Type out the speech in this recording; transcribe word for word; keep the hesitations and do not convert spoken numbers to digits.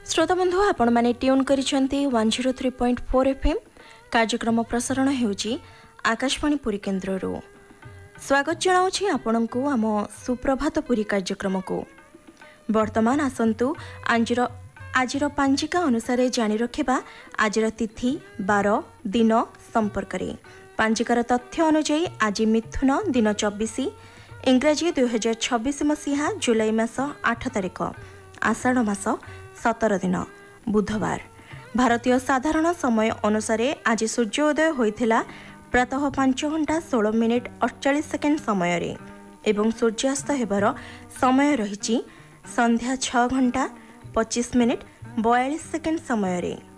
श्रोता बंधु आपण माने tune करिसेंती one zero three point four FM कार्यक्रम प्रसारण हेउची आकाशवाणी पुरी केन्द्र रो स्वागत जनाउछि आपनकु आम सुप्रभात पुरी कार्यक्रम को वर्तमान आसंतु आंजिर आजिर पांजिका अनुसार जानि रखिबा आजिर तिथि बार दिन संपर्क रे पांजिकार तथ्य अनुसार आज मिथुन दिन चौबीस इंग्राजी दुई हजार छब्बीस मसीहा जुलाई मास आठ तारिख आषाढ़ मास सतर दिन बुधवार भारतीय साधारण समय अनुसार आज सूर्योदय होइथिला प्रातः पांच घंटा सोलह मिनिट अड़चाश सेकेंड समय रे एवं सूर्यास्त हेबार समय रहिछि संध्या छह घंटा पच्चीस मिनिट बयालीस सेकेंड समय रे।